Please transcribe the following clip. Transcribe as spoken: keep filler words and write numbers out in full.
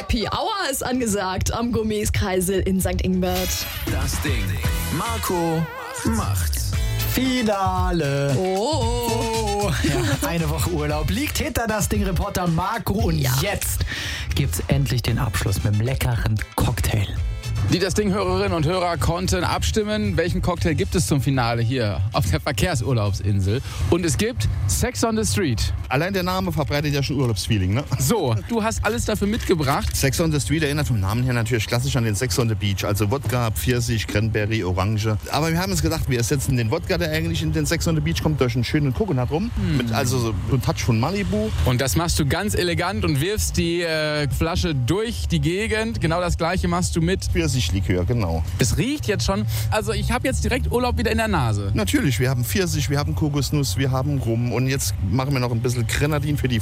Happy Hour ist angesagt am Gourmetskreisel in Sankt Ingbert. Das Ding. Marco macht's. Finale. Oh. Ja, eine Woche Urlaub liegt hinter das Ding Reporter Marco und Ja. jetzt gibt's endlich den Abschluss mit einem leckeren Cocktail. Die Das Ding-Hörerinnen und Hörer konnten abstimmen, welchen Cocktail gibt es zum Finale hier auf der Verkehrsurlaubsinsel. Und es gibt Sex on the Street. Allein der Name verbreitet ja schon Urlaubsfeeling, ne? So, du hast alles dafür mitgebracht. Sex on the Street erinnert vom Namen her natürlich klassisch an den Sex on the Beach. Also Wodka, Pfirsich, Cranberry, Orange. Aber wir haben uns gedacht, wir ersetzen den Wodka, der eigentlich in den Sex on the Beach kommt, durch einen schönen Coconut rum. Hm. Mit also so einem Touch von Malibu. Und das machst du ganz elegant und wirfst die äh, Flasche durch die Gegend. Genau das Gleiche machst du mit. Pfirsichlikör, genau. Es riecht jetzt schon. Also ich habe jetzt direkt Urlaub wieder in der Nase. Natürlich, wir haben Pfirsich, wir haben Kokosnuss, wir haben Rum. Und jetzt machen wir noch ein bisschen Grenadin für die